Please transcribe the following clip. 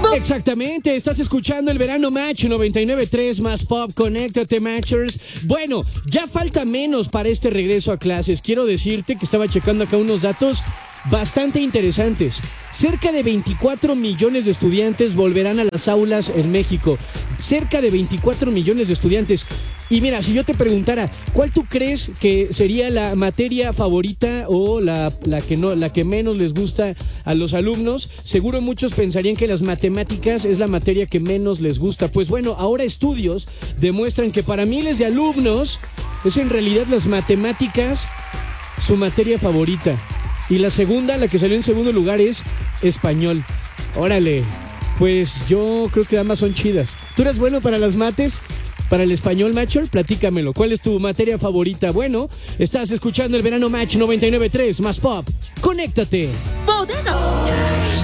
Exactamente, estás escuchando el Verano Match 99.3 más Pop. Conéctate, Matchers. Bueno, ya falta menos para este regreso a clases. Quiero decirte que estaba checando acá unos datos bastante interesantes. Cerca de 24 millones de estudiantes volverán a las aulas en México. Cerca de 24 millones de estudiantes. Y mira, si yo te preguntara, ¿cuál tú crees que sería la materia favorita o la que menos les gusta a los alumnos? Seguro muchos pensarían que las matemáticas es la materia que menos les gusta. Pues bueno, ahora estudios demuestran que para miles de alumnos es en realidad las matemáticas su materia favorita. Y la segunda, la que salió en segundo lugar, es español. Órale, pues yo creo que ambas son chidas. ¿Tú eres bueno para las mates? ¿Para el español, Matcher? Platícamelo. ¿Cuál es tu materia favorita? Bueno, estás escuchando el Verano Match 99.3 más Pop. ¡Conéctate! Bodega.